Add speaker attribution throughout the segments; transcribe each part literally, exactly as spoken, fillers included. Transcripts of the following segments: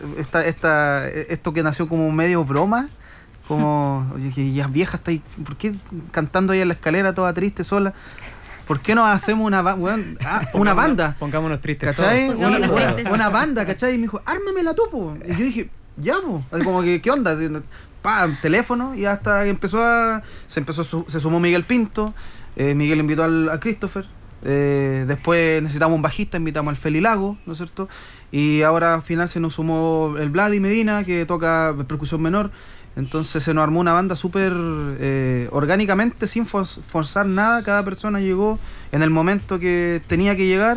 Speaker 1: esta, esta, esto que nació como medio broma, como, oye, que ya vieja está ahí, ¿por qué cantando ahí en la escalera toda triste, sola? ¿Por qué no hacemos una, bueno, ah, una banda?
Speaker 2: Pongámonos tristes,
Speaker 1: ¿cachai?
Speaker 2: todos.
Speaker 1: Una, una, una banda, ¿cachai? Y me dijo, ármamela tú, po. Y yo dije, ya, po. Como que, ¿qué onda? Pa, teléfono, y hasta empezó a, se empezó, se sumó Miguel Pinto, eh, Miguel invitó al, a Christopher, eh, después necesitamos un bajista, invitamos al Feli Lago, ¿no es cierto? Y ahora al final se nos sumó el Vladi Medina, que toca percusión menor. Entonces se nos armó una banda súper eh, orgánicamente, sin for forzar nada. Cada persona llegó en el momento que tenía que llegar,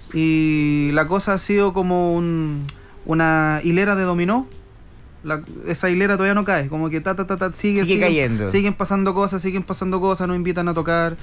Speaker 1: y la cosa ha sido como un, una hilera de dominó. La, esa hilera todavía no cae, como que ta ta ta, ta sigue,
Speaker 3: sigue
Speaker 1: siguen,
Speaker 3: cayendo.
Speaker 1: Siguen pasando cosas, siguen pasando cosas, nos invitan a tocar,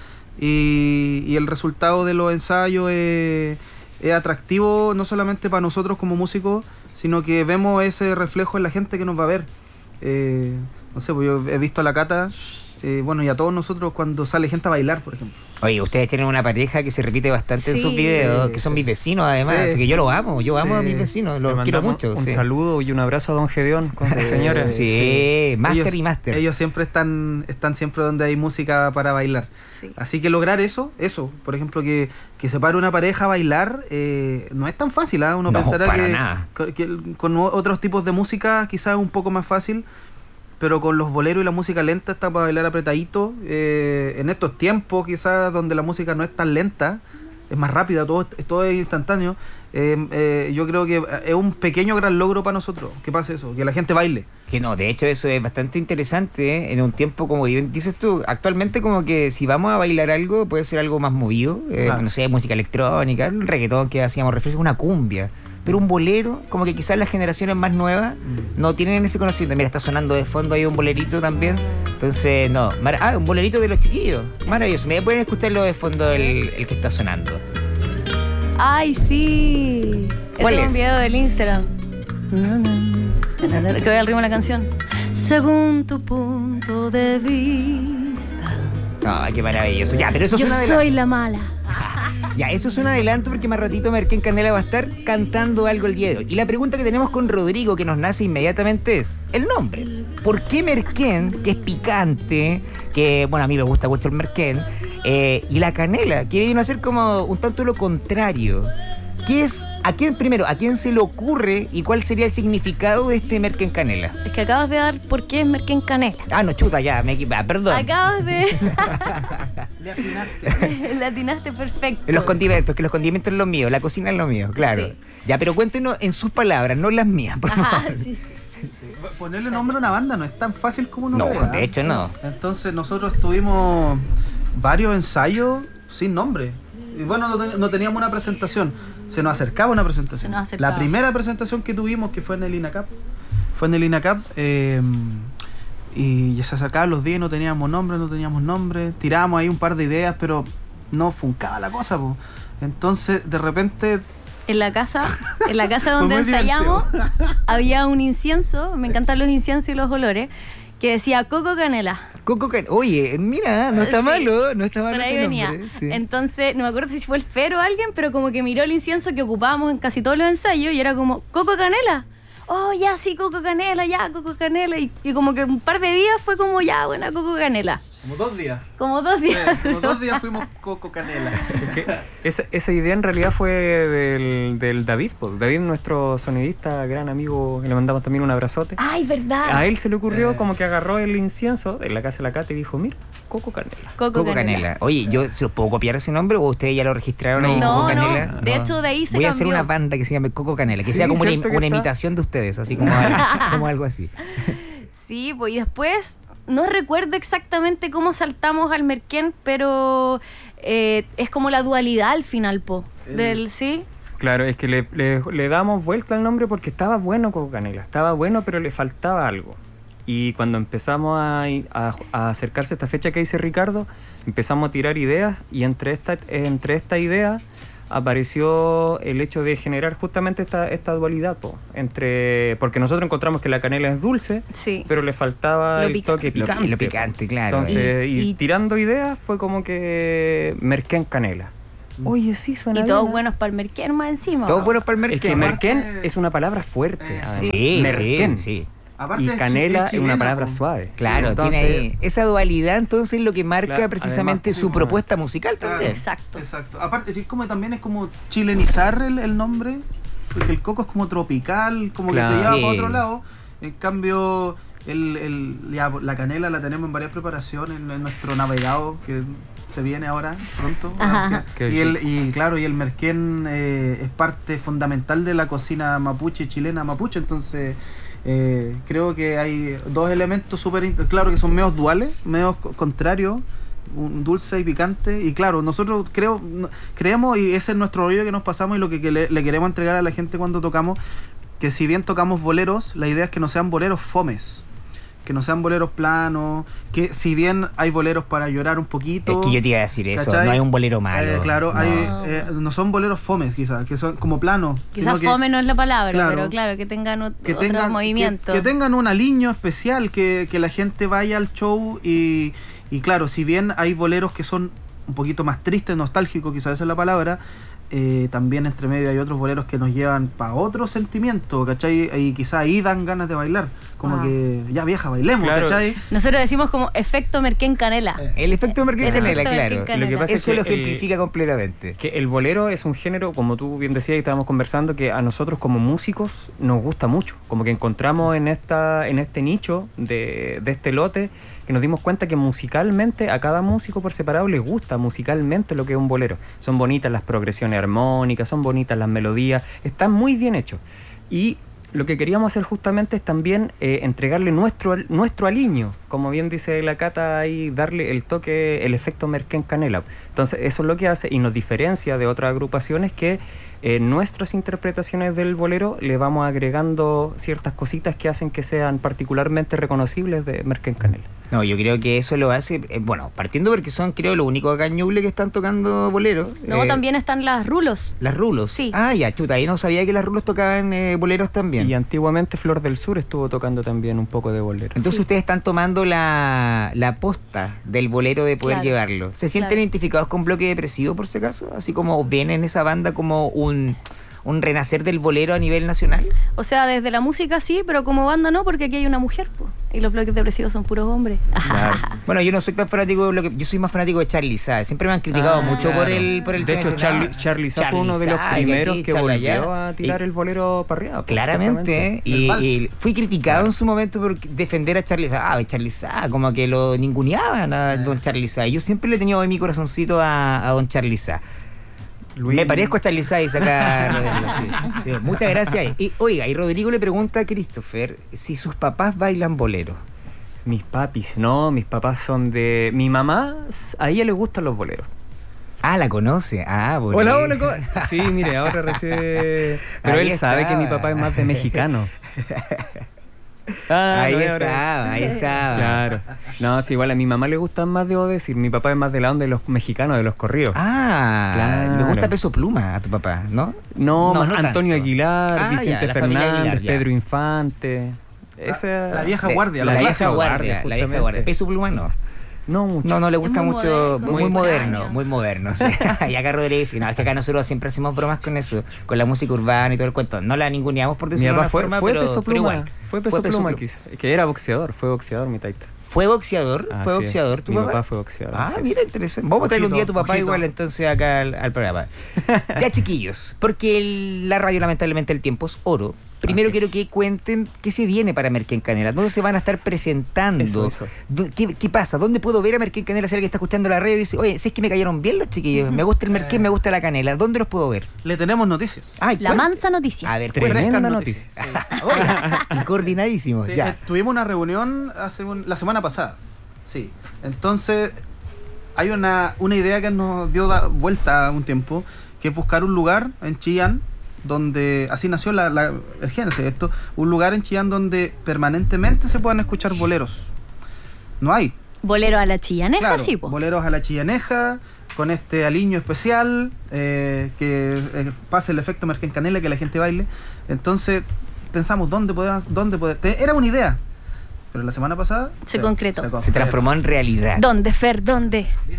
Speaker 1: y, y el resultado de los ensayos es, es atractivo no solamente para nosotros como músicos, sino que vemos ese reflejo en la gente que nos va a ver. Eh, no sé, pues yo he visto a la Cata, eh, bueno, y a todos nosotros cuando sale gente a bailar, por ejemplo.
Speaker 3: Oye, ustedes tienen una pareja que se repite bastante sí, en sus videos, que son
Speaker 1: sí.
Speaker 3: mis vecinos además, sí. Así que yo lo amo, yo amo sí. a mis vecinos, los quiero mucho.
Speaker 2: Un
Speaker 3: sí.
Speaker 2: saludo y un abrazo a don Gedeón con su señora.
Speaker 3: Sí, sí. Máster
Speaker 1: ellos,
Speaker 3: y máster.
Speaker 1: Ellos siempre están, están siempre donde hay música para bailar. Sí. Así que lograr eso, eso, por ejemplo, que, que se pare una pareja a bailar, eh, no es tan fácil, ¿eh? Uno
Speaker 3: no,
Speaker 1: pensará
Speaker 3: para
Speaker 1: que,
Speaker 3: nada.
Speaker 1: que, que con otros tipos de música quizás es un poco más fácil, pero con los boleros y la música lenta está para bailar apretadito. Eh, en estos tiempos quizás donde la música no es tan lenta, es más rápida, todo, todo es instantáneo. Eh, eh, yo creo que es un pequeño gran logro para nosotros que pase eso, que la gente baile.
Speaker 3: Que no, de hecho eso es bastante interesante, ¿eh? En un tiempo como dices tú, actualmente como que si vamos a bailar algo puede ser algo más movido, eh, claro. No sé, música electrónica, un reggaetón que hacíamos referencia, una cumbia, pero un bolero, como que quizás las generaciones más nuevas no tienen ese conocimiento. Mira, está sonando de fondo ahí un bolerito también, entonces no, mar- ah, un bolerito de los chiquillos, maravilloso. Me pueden escucharlo de fondo el, el que está sonando.
Speaker 4: Ay, sí.
Speaker 3: ¿Cuál
Speaker 4: es?
Speaker 3: es
Speaker 4: un video del Instagram. Que voy al ritmo de la canción. Según tu punto de vista.
Speaker 3: Ay, qué maravilloso. Ya, pero eso
Speaker 4: Yo
Speaker 3: es una
Speaker 4: soy la mala.
Speaker 3: Ya, eso es un adelanto porque más ratito Merquén Canela va a estar cantando algo el día de hoy. Y la pregunta que tenemos con Rodrigo que nos nace inmediatamente es el nombre. ¿Por qué Merquén, que es picante, que, bueno, a mí me gusta mucho el Merquén, eh, y la canela, que viene a ser como un tanto lo contrario? ¿Qué es, a quién, primero, a quién se le ocurre y cuál sería el significado de este Merquén Canela?
Speaker 4: Es que acabas de dar por qué es Merquén Canela.
Speaker 3: Ah, no, chuta, ya, me equivoqué, perdón.
Speaker 4: Acabas de...
Speaker 1: Le atinaste.
Speaker 4: Le atinaste perfecto.
Speaker 3: Los condimentos, que los condimentos es lo mío, la cocina es lo mío, claro. Sí. Ya, pero cuéntenos en sus palabras, no las mías, por favor.
Speaker 4: Ah, sí, sí.
Speaker 1: Sí. Ponerle nombre a una banda no es tan fácil como uno
Speaker 3: No,
Speaker 1: cree,
Speaker 3: de hecho no.
Speaker 1: Entonces nosotros tuvimos varios ensayos sin nombre. Y bueno, no, ten- no teníamos una presentación. Se nos acercaba una presentación.
Speaker 4: Se nos acercaba.
Speaker 1: La primera presentación que tuvimos, que fue en el INACAP, fue en el INACAP, eh, y ya se acercaban los días, no teníamos nombre, no teníamos nombre. Tirábamos ahí un par de ideas, pero no funcaba la cosa, po. Entonces, de repente...
Speaker 4: En la casa, en la casa donde
Speaker 1: Fue muy
Speaker 4: ensayamos, había un incienso, me encantan los inciensos y los olores, que decía Coco Canela.
Speaker 3: Coco Can... Oye, mira, no está
Speaker 4: Sí.
Speaker 3: malo, no está malo
Speaker 4: Por ahí
Speaker 3: ese
Speaker 4: venía.
Speaker 3: nombre. Sí.
Speaker 4: Entonces, no me acuerdo si fue el Fer o alguien, pero como que miró el incienso que ocupábamos en casi todos los ensayos y era como, ¿Coco Canela? Oh, ya, sí, Coco Canela, ya, Coco Canela. Y, y como que un par de días fue como, ya, buena Coco Canela.
Speaker 1: Como dos días.
Speaker 4: Como dos días.
Speaker 1: Sí, como dos días fuimos Coco Canela.
Speaker 2: Es que esa, esa idea en realidad fue del, del David, pues. David, nuestro sonidista, gran amigo, que le mandamos también un abrazote.
Speaker 4: Ay, verdad.
Speaker 2: A él se le ocurrió
Speaker 1: Eh.
Speaker 2: como que agarró el incienso en la casa de la Cata y dijo, mira, Coco Canela.
Speaker 4: Coco,
Speaker 3: Coco Canela. Oye, ¿yo se los puedo copiar ese nombre o ustedes ya lo registraron ahí,
Speaker 4: No,
Speaker 3: Coco
Speaker 4: no,
Speaker 3: Canela?
Speaker 4: de hecho de ahí se
Speaker 3: Voy a
Speaker 4: cambió.
Speaker 3: hacer una banda que se llame Coco Canela, que
Speaker 2: Sí,
Speaker 3: sea como una,
Speaker 2: ¿cierto que
Speaker 3: una
Speaker 2: está?
Speaker 3: imitación de ustedes, así como, algo, como algo así.
Speaker 4: Sí, pues y después no recuerdo exactamente cómo saltamos al Merquén, pero eh, es como la dualidad al final, po.
Speaker 1: El-
Speaker 4: Del, ¿sí?
Speaker 2: Claro, es que le, le, le damos vuelta al nombre porque estaba bueno Coco Canela, estaba bueno pero le faltaba algo. Y cuando empezamos a, a, a acercarse a esta fecha que dice Ricardo, empezamos a tirar ideas y entre esta, entre esta idea apareció el hecho de generar justamente esta, esta dualidad, po, entre, porque nosotros encontramos que la canela es dulce,
Speaker 4: Sí.
Speaker 2: pero le faltaba
Speaker 4: Lo
Speaker 2: el
Speaker 4: picante.
Speaker 2: toque
Speaker 3: Lo-
Speaker 2: picante.
Speaker 3: lo picante, claro.
Speaker 2: Entonces,
Speaker 4: Y-
Speaker 2: y,
Speaker 4: y-
Speaker 2: tirando ideas fue como que Merquén Canela. Oye, sí, suena
Speaker 4: Y
Speaker 2: bien,
Speaker 4: todos
Speaker 2: ¿eh?
Speaker 4: buenos para el merquén más encima.
Speaker 3: Todos
Speaker 4: ¿no?
Speaker 3: buenos para el
Speaker 2: Es
Speaker 3: merquén.
Speaker 2: que merquén
Speaker 1: Aparte-
Speaker 2: es una palabra fuerte,
Speaker 1: Eh,
Speaker 2: además.
Speaker 3: Sí,
Speaker 2: merquén.
Speaker 3: sí, sí.
Speaker 1: Aparte
Speaker 2: Y
Speaker 1: es chi-
Speaker 2: canela es
Speaker 1: chilena,
Speaker 2: una palabra
Speaker 1: po.
Speaker 2: suave.
Speaker 3: Claro,
Speaker 2: Entonces,
Speaker 3: tiene ahí esa dualidad, entonces lo que marca
Speaker 2: Claro,
Speaker 3: precisamente
Speaker 2: además,
Speaker 3: su
Speaker 1: sí,
Speaker 3: propuesta musical
Speaker 1: Claro,
Speaker 3: también.
Speaker 4: Exacto.
Speaker 1: Exacto. Aparte, sí, como también es como chilenizar el, el nombre, porque el coco es como tropical, como
Speaker 2: Claro.
Speaker 1: que te lleva
Speaker 3: Sí.
Speaker 1: para otro lado. En cambio, el, el, ya, la canela la tenemos en varias preparaciones en, en nuestro navegado que se viene ahora pronto.
Speaker 4: Ajá,
Speaker 1: Que-
Speaker 4: ajá.
Speaker 2: Qué
Speaker 1: y, el, y claro, y el merquén eh, es parte fundamental de la cocina mapuche, chilena mapuche, entonces eh, creo que hay dos elementos súper, in- claro que son medios duales, medios co- contrarios, un dulce y picante, y claro, nosotros creo no- creemos, y ese es nuestro rollo que nos pasamos y lo que, que le, le queremos entregar a la gente cuando tocamos, que si bien tocamos boleros, la idea es que no sean boleros fomes, que no sean boleros planos, que si bien hay boleros para llorar un poquito,
Speaker 3: Es que yo te iba a decir eso,
Speaker 1: ¿cachai?
Speaker 3: no hay un bolero malo.
Speaker 1: Eh, claro,
Speaker 3: no.
Speaker 1: hay, eh, no son boleros fomes quizás, que son como planos.
Speaker 4: Quizás
Speaker 1: sino que-
Speaker 4: fome no es la palabra,
Speaker 1: claro,
Speaker 4: pero claro, que tengan ot-
Speaker 1: que
Speaker 4: otro
Speaker 1: tengan,
Speaker 4: movimiento.
Speaker 1: que, que tengan un aliño especial, que, que la gente vaya al show y, y claro, si bien hay boleros que son un poquito más tristes, nostálgicos, quizás esa es la palabra, eh, también entre medio hay otros boleros que nos llevan para otro sentimiento, ¿cachai? Y quizás ahí dan ganas de bailar, como
Speaker 4: Ah.
Speaker 1: que ya vieja, bailemos,
Speaker 2: Claro.
Speaker 1: ¿cachai?
Speaker 4: Nosotros decimos como efecto merquén canela.
Speaker 1: Eh,
Speaker 3: El efecto merquén
Speaker 4: El
Speaker 3: canela,
Speaker 4: efecto
Speaker 3: claro.
Speaker 4: merquén canela.
Speaker 2: Lo que pasa es
Speaker 3: Eso
Speaker 2: que
Speaker 3: lo
Speaker 2: el-
Speaker 3: ejemplifica completamente.
Speaker 2: Que el bolero es un género, como tú bien decías y estábamos conversando, que a nosotros como músicos nos gusta mucho. Como que encontramos en esta en este nicho de, de este lote que nos dimos cuenta que musicalmente a cada músico por separado le gusta musicalmente lo que es un bolero. Son bonitas las progresiones armónicas, son bonitas las melodías, están muy bien hechos. Y lo que queríamos hacer justamente es también eh, entregarle nuestro, nuestro aliño, como bien dice la Cata ahí, darle el toque, el efecto merquén canela. Entonces eso es lo que hace y nos diferencia de otras agrupaciones que en nuestras interpretaciones del bolero le vamos agregando ciertas cositas que hacen que sean particularmente reconocibles de merquén canela.
Speaker 3: No, yo creo que eso lo hace, eh, bueno, partiendo porque son, creo, los únicos acá en Ñuble que están tocando bolero.
Speaker 4: No,
Speaker 3: eh,
Speaker 4: también están las rulos.
Speaker 3: Las Rulos.
Speaker 4: Sí.
Speaker 3: Ah, ya, chuta, ahí no sabía que las Rulos tocaban eh, boleros también.
Speaker 2: Y antiguamente Flor del Sur estuvo tocando también un poco de bolero.
Speaker 3: Entonces
Speaker 4: Sí.
Speaker 3: ustedes están tomando la, la posta del bolero de poder
Speaker 4: Claro,
Speaker 3: llevarlo. ¿Se sienten
Speaker 4: claro.
Speaker 3: identificados con Bloque Depresivo, por si acaso? Así como ven en esa banda como un, un renacer del bolero a nivel nacional.
Speaker 4: O sea, desde la música sí, pero como banda no, porque aquí hay una mujer, po. Y los bloques depresivos son puros hombres.
Speaker 2: Claro.
Speaker 3: Bueno, yo no soy tan fanático de Bloque, yo soy más fanático de Charly Sá. Siempre me han criticado
Speaker 2: Ah,
Speaker 3: mucho
Speaker 2: claro.
Speaker 3: por el por el
Speaker 2: De
Speaker 3: tema
Speaker 2: hecho,
Speaker 3: ese,
Speaker 2: Charly,
Speaker 3: no,
Speaker 2: Charly Sá fue uno de los
Speaker 3: Sá,
Speaker 2: primeros
Speaker 3: aquí,
Speaker 2: que
Speaker 3: charla
Speaker 2: volvió
Speaker 3: allá.
Speaker 2: a tirar
Speaker 3: Y-
Speaker 2: el bolero para arriba. pues,
Speaker 3: Claramente,
Speaker 2: justamente.
Speaker 3: ¿eh? y,
Speaker 1: El vals.
Speaker 3: y fui criticado
Speaker 2: Claro.
Speaker 3: en su momento por defender a Charly Sá. Ah, Charly Sá, como que lo ninguneaban a don Charly Sá. Y yo siempre le he tenido en mi corazoncito a, a don Charly Sá.
Speaker 2: Luis-
Speaker 3: Me parezco a Charly Sá y sacar. sí. Sí, muchas gracias. Y oiga, y Rodrigo le pregunta a Christopher si sus papás bailan bolero.
Speaker 2: Mis papis, no, mis papás son de... Mi mamá, a ella le gustan los boleros.
Speaker 3: Ah, la conoce. Ah, bolero.
Speaker 2: Hola, hola, ¿cómo? Sí, mire, ahora recibe... Pero
Speaker 3: Ahí
Speaker 2: él sabe
Speaker 3: estaba.
Speaker 2: que mi papá es más de mexicano. Ah,
Speaker 3: Ahí
Speaker 2: no, ahora-
Speaker 3: estaba, ahí estaba.
Speaker 2: Claro. No, sí, igual a mi mamá le gustan más, debo decir. Mi papá es más de la onda de los mexicanos, de los corridos.
Speaker 3: Ah,
Speaker 2: Claro.
Speaker 3: le gusta Peso Pluma a tu papá, ¿no?
Speaker 2: no,
Speaker 3: no,
Speaker 2: más
Speaker 3: no
Speaker 2: Antonio
Speaker 3: tanto.
Speaker 2: Aguilar,
Speaker 3: Ah, ya,
Speaker 2: Vicente
Speaker 3: la familia
Speaker 2: Fernández,
Speaker 3: Aguilar, ya.
Speaker 2: Pedro Infante. Esa...
Speaker 1: la vieja
Speaker 3: De-
Speaker 1: guardia,
Speaker 3: La,
Speaker 1: la
Speaker 3: vieja
Speaker 2: clásica
Speaker 3: guardia,
Speaker 2: guardia,
Speaker 3: la vieja
Speaker 2: justamente.
Speaker 3: guardia. Peso Pluma no.
Speaker 2: No mucho.
Speaker 3: No, no le gusta
Speaker 4: muy
Speaker 3: mucho,
Speaker 4: moderno,
Speaker 3: muy
Speaker 4: muy
Speaker 3: moderno,
Speaker 4: extraño.
Speaker 3: muy moderno. Sí. Y acá Rodrigo dice, no, es que acá nosotros siempre hacemos bromas con eso, con la música urbana y todo el cuento. No la ninguneamos por
Speaker 2: Mi
Speaker 3: decirlo de
Speaker 2: papá
Speaker 3: una
Speaker 2: fue,
Speaker 3: forma,
Speaker 2: fue
Speaker 3: pero,
Speaker 2: peso
Speaker 3: pero
Speaker 2: pluma.
Speaker 3: igual.
Speaker 2: Fue peso
Speaker 3: Fue Peso
Speaker 2: pluma,
Speaker 3: Pluma.
Speaker 2: quis- que era boxeador, fue boxeador mi taita.
Speaker 3: ¿Fue boxeador?
Speaker 2: Ah,
Speaker 3: ¿Fue
Speaker 2: sí.
Speaker 3: boxeador tu
Speaker 2: Mi
Speaker 3: papá?
Speaker 2: papá fue boxeador,
Speaker 3: Ah,
Speaker 2: sí,
Speaker 3: mira,
Speaker 2: sí.
Speaker 3: interesante. Vamos a traerle un día a tu
Speaker 1: Ojito,
Speaker 3: papá
Speaker 1: ojito.
Speaker 3: igual entonces acá al, al programa. Ya, chiquillos, porque el- la radio lamentablemente el tiempo es oro. Primero
Speaker 2: Así
Speaker 3: quiero
Speaker 2: es.
Speaker 3: que cuenten qué se viene para Merquén Canela, dónde se van a estar presentando,
Speaker 2: Eso, eso.
Speaker 3: ¿Dó- ¿Qué, qué pasa? ¿Dónde puedo ver a Merquén Canela si alguien está escuchando la radio y dice, oye, si es que me cayeron bien los chiquillos, me gusta el Merquén, me gusta la canela, ¿dónde los puedo ver?
Speaker 1: Le tenemos noticias.
Speaker 3: Ay,
Speaker 4: La
Speaker 3: cuente.
Speaker 4: mansa noticia.
Speaker 3: A ver,
Speaker 2: Tremenda
Speaker 3: cuente.
Speaker 1: Frescas
Speaker 2: noticia.
Speaker 1: noticias.
Speaker 3: Oiga, y coordinadísimo,
Speaker 1: Sí,
Speaker 3: ya.
Speaker 1: eh, tuvimos una reunión hace un- la semana pasada. Sí. Entonces, hay una, una idea que nos dio da- vuelta un tiempo, que es buscar un lugar en Chillán, donde, así nació la, la- el génesis de esto, un lugar en Chillán donde permanentemente se puedan escuchar boleros. No hay.
Speaker 4: Bolero a la chillaneja,
Speaker 1: Claro,
Speaker 4: sí, po.
Speaker 1: boleros a la chillaneja, con este aliño especial, eh, que eh, pase el efecto Merquén Canela, que la gente baile. Entonces pensamos, ¿dónde podemos, dónde poder? te- Era una idea, pero la semana pasada
Speaker 4: Se concretó.
Speaker 3: Se transformó en realidad.
Speaker 4: ¿Dónde, Fer? ¿Dónde?
Speaker 1: Dínoslo.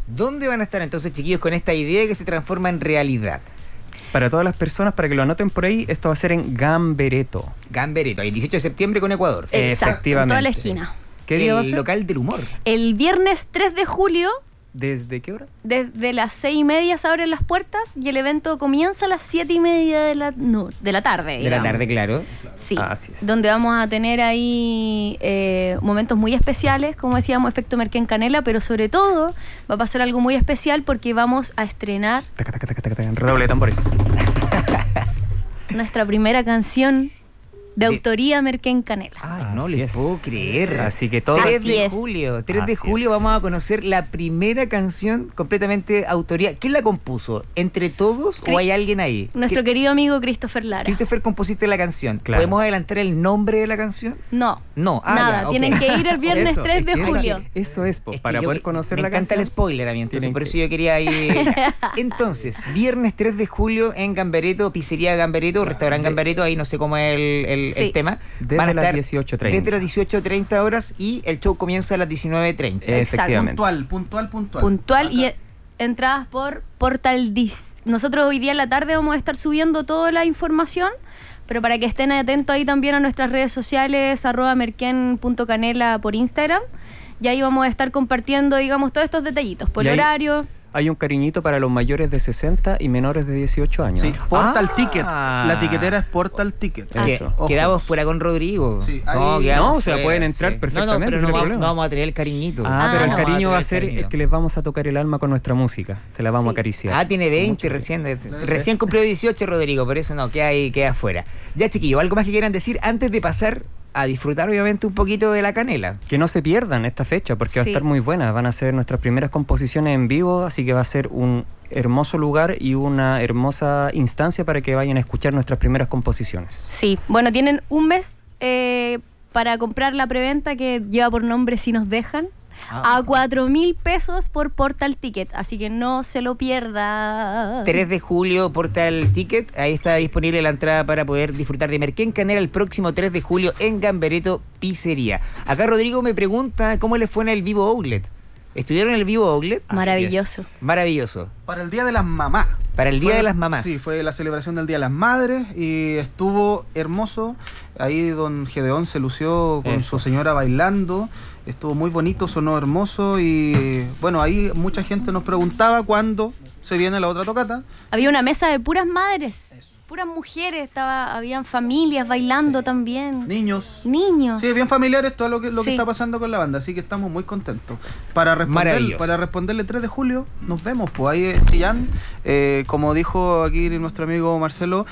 Speaker 3: ¿Dónde van a estar entonces, chiquillos, con esta idea que se transforma en realidad?
Speaker 2: Para todas las personas, para que lo anoten por ahí, esto va a ser en Gambereto.
Speaker 3: Gambereto, el dieciocho de septiembre con Ecuador.
Speaker 4: Exacto,
Speaker 2: Efectivamente.
Speaker 4: en toda la esquina.
Speaker 2: ¿Qué día
Speaker 3: el
Speaker 2: va a ser?
Speaker 3: local del humor.
Speaker 4: El viernes tres de julio,
Speaker 2: ¿Desde qué hora?
Speaker 4: desde las seis y media se abren las puertas y el evento comienza a las siete y media de la, no, de la tarde.
Speaker 3: De la
Speaker 4: digamos.
Speaker 3: tarde, claro.
Speaker 4: Sí,
Speaker 2: Así es.
Speaker 4: donde vamos a tener ahí eh, momentos muy especiales, como decíamos, efecto Merquén Canela, pero sobre todo va a pasar algo muy especial porque vamos a estrenar
Speaker 2: Taca, taca, taca, taca, taca. Redoble de tambores.
Speaker 4: nuestra primera canción de
Speaker 3: De-
Speaker 4: autoría Merquén Canela.
Speaker 3: Ay, no
Speaker 2: Así
Speaker 3: les
Speaker 2: es.
Speaker 3: puedo creer.
Speaker 2: Así que todo...
Speaker 3: tres
Speaker 4: Así
Speaker 3: de
Speaker 4: es.
Speaker 3: julio, tres de
Speaker 2: Así
Speaker 3: julio
Speaker 2: es.
Speaker 3: vamos a conocer la primera canción completamente autoría. ¿Quién la compuso? ¿Entre todos
Speaker 4: Cri-
Speaker 3: o hay alguien ahí?
Speaker 4: Nuestro
Speaker 3: ¿Qué-
Speaker 4: querido amigo Christopher Lara.
Speaker 3: Christopher compusiste la canción.
Speaker 2: Claro.
Speaker 3: ¿Podemos adelantar el nombre de la canción?
Speaker 4: No,
Speaker 3: No, ah,
Speaker 4: nada,
Speaker 3: ya, ok.
Speaker 4: tienen que ir el viernes
Speaker 2: Eso,
Speaker 4: tres
Speaker 2: es
Speaker 4: de
Speaker 2: que eso-
Speaker 4: julio.
Speaker 2: Eso es, po,
Speaker 3: Es que
Speaker 2: para
Speaker 3: yo
Speaker 2: poder
Speaker 3: que-
Speaker 2: conocer
Speaker 3: me
Speaker 2: la
Speaker 3: encanta
Speaker 2: canción.
Speaker 3: el spoiler a mí, entonces
Speaker 2: tienen
Speaker 3: por
Speaker 2: que-
Speaker 3: eso yo quería ir. Entonces, viernes tres de julio en Gambereto, pizzería Gambereto, restaurante Gambereto, ahí no sé cómo es el, el- el
Speaker 4: Sí.
Speaker 3: tema.
Speaker 2: Desde
Speaker 3: Van a
Speaker 2: las
Speaker 3: estar
Speaker 2: dieciocho treinta.
Speaker 3: Desde las dieciocho treinta horas y el show comienza a las diecinueve treinta.
Speaker 2: Efectivamente.
Speaker 1: Puntual, puntual, puntual.
Speaker 4: Puntual y
Speaker 1: Acá.
Speaker 4: eh, entradas por Portal Dis. Nosotros hoy día en la tarde vamos a estar subiendo toda la información, pero para que estén atentos ahí también a nuestras redes sociales, arroba merquén punto canela por Instagram, y ahí vamos a estar compartiendo, digamos, todos estos detallitos, por
Speaker 2: Y ahí-
Speaker 4: horario.
Speaker 2: Hay un cariñito para los mayores de sesenta y menores de dieciocho años.
Speaker 1: Sí, Portal
Speaker 3: Ah.
Speaker 1: Ticket. La tiquetera es Portal Ticket.
Speaker 2: Ah,
Speaker 3: Que-
Speaker 2: Eso.
Speaker 1: Ojo.
Speaker 3: quedamos fuera con Rodrigo.
Speaker 1: Sí,
Speaker 3: No,
Speaker 1: ahí-
Speaker 3: quedamos
Speaker 2: No, o sea,
Speaker 3: fuera,
Speaker 2: pueden entrar
Speaker 3: sí.
Speaker 2: perfectamente,
Speaker 3: No, no, pero
Speaker 2: ese
Speaker 3: no,
Speaker 2: es el
Speaker 3: vamos,
Speaker 2: problema.
Speaker 3: no vamos a traer el cariñito.
Speaker 2: Ah,
Speaker 4: Ah,
Speaker 2: pero el
Speaker 4: no.
Speaker 2: cariño
Speaker 3: Vamos
Speaker 2: va a
Speaker 3: traer
Speaker 2: ser
Speaker 3: el cariñito.
Speaker 2: es que les vamos a tocar el alma con nuestra música. Se la vamos a acariciar.
Speaker 3: Ah, tiene veinte
Speaker 2: Mucho.
Speaker 3: recién. Recién cumplió dieciocho, Rodrigo, por eso no, queda ahí, queda afuera. Ya, chiquillo, ¿algo más que quieran decir antes de pasar a disfrutar, obviamente, un poquito de la canela?
Speaker 2: Que no se pierdan esta fecha porque va a
Speaker 4: Sí.
Speaker 2: estar muy buena. Van a ser nuestras primeras composiciones en vivo, así que va a ser un hermoso lugar y una hermosa instancia para que vayan a escuchar nuestras primeras composiciones.
Speaker 4: Sí, bueno, tienen un mes eh, para comprar la preventa que lleva por nombre Si Nos Dejan.
Speaker 3: Ah.
Speaker 4: A cuatro mil pesos por Portal Ticket, así que no se lo pierda.
Speaker 3: tres de julio, Portal Ticket. Ahí está disponible la entrada para poder disfrutar de Merquén Canela el próximo tres de julio en Gambereto Pizzería. Acá Rodrigo me pregunta cómo le fue en el Vivo Outlet. ¿Estuvieron en el Vivo Outlet?
Speaker 4: Maravilloso.
Speaker 3: Maravilloso.
Speaker 1: Para el Día de las Mamás.
Speaker 3: Para el Día
Speaker 1: Fue-
Speaker 3: de las Mamás.
Speaker 1: Sí, fue la celebración del Día de las Madres y estuvo hermoso. Ahí don Gedeón se lució con
Speaker 2: Eso.
Speaker 1: su señora bailando. Estuvo muy bonito, sonó hermoso y bueno, ahí mucha gente nos preguntaba cuándo se viene la otra tocata.
Speaker 4: Había una mesa de puras madres, puras mujeres, estaba, habían familias bailando también.
Speaker 1: Niños.
Speaker 4: Niños.
Speaker 1: Sí, bien familiares todo lo que, lo que
Speaker 4: Sí.
Speaker 1: está pasando con la banda, así que estamos muy contentos. Para responder,
Speaker 3: Maravilloso.
Speaker 1: para responderle tres de julio, nos vemos, pues ahí en Chillán, eh, como dijo aquí nuestro amigo Marcelo,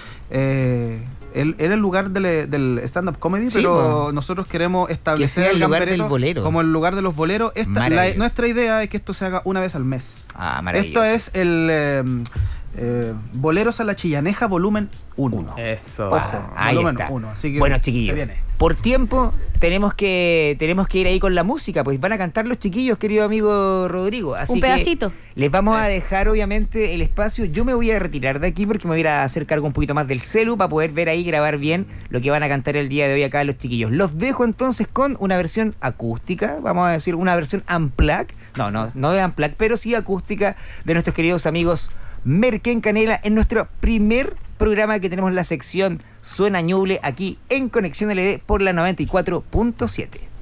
Speaker 1: eh, él era el lugar del, del stand-up comedy,
Speaker 3: Sí,
Speaker 1: pero
Speaker 3: po.
Speaker 1: nosotros queremos establecer
Speaker 3: sea el lugar
Speaker 1: Gambereto
Speaker 3: del bolero.
Speaker 1: como el lugar de los boleros. Esta, la-
Speaker 3: Maravilloso.
Speaker 1: nuestra idea es que esto se haga una vez al mes.
Speaker 3: Ah, maravilloso.
Speaker 1: Esto es el eh, eh, Boleros a la Chillaneja volumen uno.
Speaker 2: Eso.
Speaker 1: Ojo,
Speaker 3: ahí
Speaker 1: volumen
Speaker 3: está.
Speaker 1: uno, así que
Speaker 3: Bueno,
Speaker 1: se
Speaker 3: chiquillos,
Speaker 1: viene.
Speaker 3: por tiempo tenemos que tenemos que ir ahí con la música, pues van a cantar los chiquillos, querido amigo Rodrigo. Así
Speaker 4: Un
Speaker 3: que
Speaker 4: pedacito.
Speaker 3: les vamos a dejar, obviamente, el espacio. Yo me voy a retirar de aquí porque me voy a ir a hacer cargo un poquito más del celu para poder ver ahí, grabar bien lo que van a cantar el día de hoy acá los chiquillos. Los dejo entonces con una versión acústica, vamos a decir una versión unplugged. No, no, no de unplugged, pero sí acústica de nuestros queridos amigos Merquén Canela en nuestro primer programa que tenemos la sección Suena Ñuble aquí en Conexión L D por la noventa y cuatro punto siete.